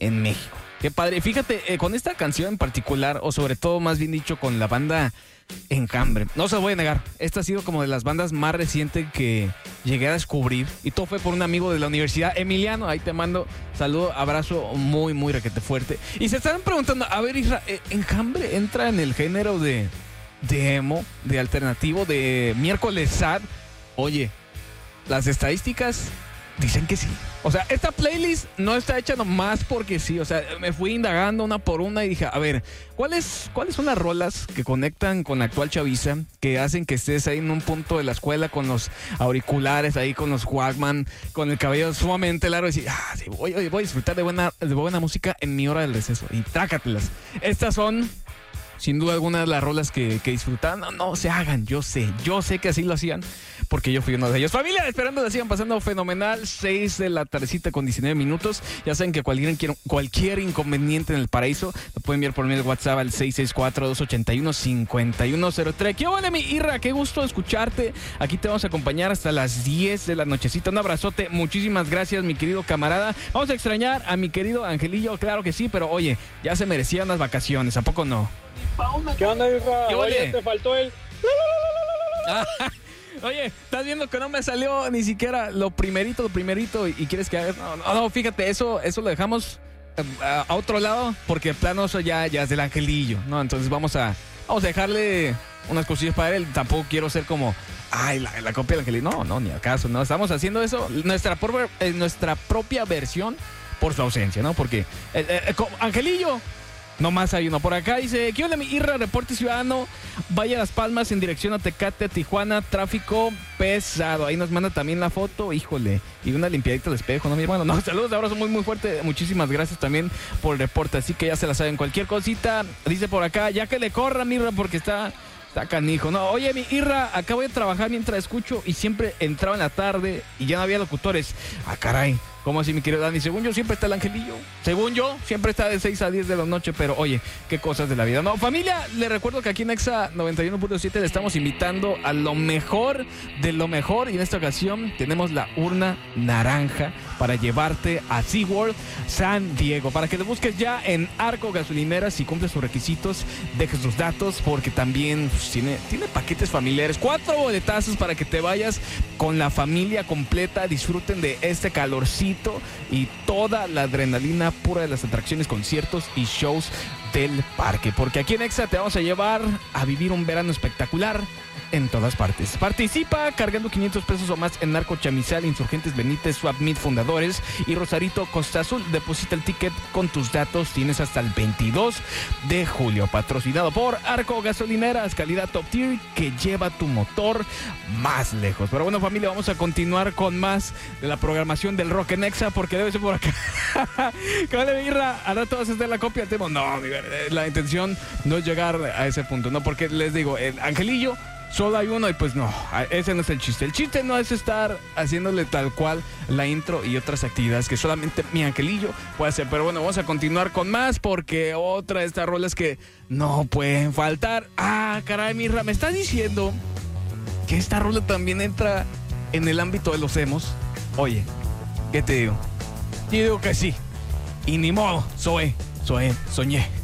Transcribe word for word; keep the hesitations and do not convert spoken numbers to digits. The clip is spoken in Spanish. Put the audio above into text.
en México. Qué padre. Fíjate, eh, con esta canción en particular, o sobre todo más bien dicho con la banda Enjambre, no se lo voy a negar, esta ha sido como de las bandas más recientes que llegué a descubrir, y todo fue por un amigo de la universidad, Emiliano. Ahí te mando saludo, abrazo muy, muy requete fuerte. Y se están preguntando, a ver, Isra, ¿Enjambre entra en el género de, de emo, de alternativo, de miércoles sad? Oye, las estadísticas dicen que sí. O sea, esta playlist no está hecha nomás porque sí. O sea, me fui indagando una por una y dije, a ver, ¿cuáles, cuáles son las rolas que conectan con la actual chaviza, que hacen que estés ahí en un punto de la escuela con los auriculares, ahí con los Walkman, con el cabello sumamente largo, y decir, ah, sí, voy, voy, voy a disfrutar de buena, de buena música en mi hora del receso? Y trácatelas. Estas son, sin duda alguna, de las rolas que, que disfrutaban. No, no se hagan, yo sé, yo sé que así lo hacían, porque yo fui uno de ellos. Familia, esperando que sigan pasando fenomenal. seis de la tardecita con diecinueve minutos. Ya saben que cualquier, cualquier inconveniente en el paraíso lo pueden enviar por medio de WhatsApp al seis seis cuatro, dos ocho uno, cinco uno cero tres. ¿Qué vale, mi Irra? Qué gusto escucharte. Aquí te vamos a acompañar hasta las diez de la nochecita. Un abrazote, muchísimas gracias, mi querido camarada. Vamos a extrañar a mi querido Angelillo, claro que sí, pero oye, ya se merecían las vacaciones, ¿a poco no? ¿Qué onda, Irra? ¿Qué Oye, oye? te faltó el... Oye, estás viendo que no me salió ni siquiera lo primerito, lo primerito, y, y quieres que haga... No, no, no, fíjate, eso, eso lo dejamos a, a otro lado, porque de plano eso ya, ya es del Angelillo, ¿no? Entonces vamos a, vamos a dejarle unas cosillas para él. Tampoco quiero ser como, ay, la, la copia del Angelillo. No, no, ni al caso, no. Estamos haciendo eso, nuestra, por, eh, nuestra propia versión por su ausencia, ¿no? Porque eh, eh, Angelillo... No más hay uno. Por acá dice, ¿qué onda, mi Irra? Reporte ciudadano, Valle a Las Palmas en dirección a Tecate, a Tijuana, tráfico pesado. Ahí nos manda también la foto, híjole, y una limpiadita de espejo, ¿no, mi hermano? No, saludos, abrazo muy, muy fuerte. Muchísimas gracias también por el reporte, así que ya se la saben. Cualquier cosita, dice por acá, ya que le corra, mi Irra, porque está... Está canijo. No, oye, mi Irra, acabo de trabajar mientras escucho y siempre entraba en la tarde y ya no había locutores. Ah, caray. ¿Cómo así, mi querido Dani? Según yo, siempre está el Angelillo. Según yo, siempre está de seis a diez de la noche, pero oye, qué cosas de la vida. No, familia, les recuerdo que aquí en Exa noventa y uno punto siete le estamos invitando a lo mejor de lo mejor, y en esta ocasión tenemos la urna naranja para llevarte a SeaWorld San Diego, para que te busques ya en Arco Gasolineras. Si cumples sus requisitos, dejes tus datos, porque también pues, tiene, tiene paquetes familiares, cuatro boletazos para que te vayas con la familia completa, disfruten de este calorcito y toda la adrenalina pura de las atracciones, conciertos y shows del parque, porque aquí en Exa te vamos a llevar a vivir un verano espectacular en todas partes. Participa cargando quinientos pesos o más en Narco Chamizal, Insurgentes Benítez, Swapmeet Fundadores y Rosarito Costa Azul. Deposita el ticket con tus datos. Tienes hasta el veintidós de julio. Patrocinado por Arco Gasolineras, calidad top tier que lleva tu motor más lejos. Pero bueno, familia, vamos a continuar con más de la programación del Rock en Exa, porque debe ser por acá. ¿Qué vale, Birra? Ahora todos estén la copia del tema. No, la intención no es llegar a ese punto, no, porque les digo, el Angelillo solo hay uno y pues no, ese no es el chiste. El chiste no es estar haciéndole tal cual la intro y otras actividades que solamente mi Angelillo puede hacer. Pero bueno, vamos a continuar con más, porque otra de estas rolas que no pueden faltar. Ah, caray, Mirra, me estás diciendo que esta rola también entra en el ámbito de los emos. Oye, ¿qué te digo? Yo digo que sí. Y ni modo, soy, soy, soñé.